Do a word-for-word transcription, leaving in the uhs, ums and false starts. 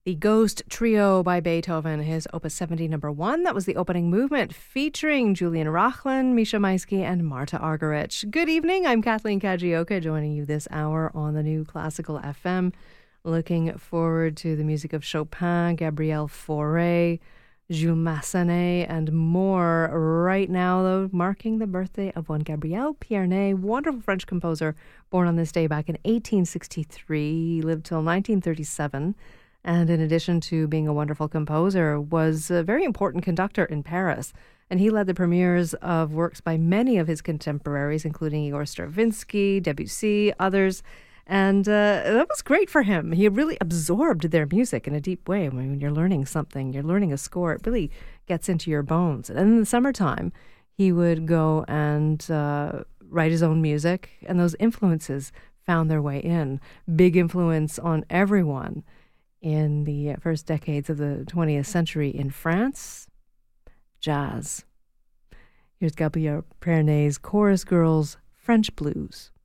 The Ghost Trio by Beethoven, his Opus seventy number one. That was the opening movement featuring Julian Rachlin, Misha Maisky, and Marta Argerich. Good evening. I'm Kathleen Kajioka, joining you this hour on the New Classical F M. Looking forward to the music of Chopin, Gabriel Fauré, Jules Massenet, and more. Right now, though, marking the birthday of one Gabriel Pierné, wonderful French composer, born on this day back in eighteen sixty-three. He lived till nineteen thirty-seven. And in addition to being a wonderful composer, was a very important conductor in Paris. And he led the premieres of works by many of his contemporaries, including Igor Stravinsky, Debussy, others. And uh, that was great for him. He really absorbed their music in a deep way. When you're learning something, you're learning a score, it really gets into your bones. And in the summertime, he would go and uh, write his own music, and those influences found their way in. Big influence on everyone in the first decades of the twentieth century in France, jazz. Here's Gabriel Pierné's Chorus Girls, French Blues.